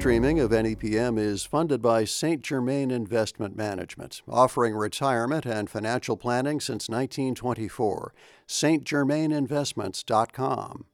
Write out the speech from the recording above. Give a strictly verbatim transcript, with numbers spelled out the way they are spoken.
streaming of N E P M is funded by Saint Germain Investment Management, offering retirement and financial planning since nineteen twenty-four. St Germain Investments dot com.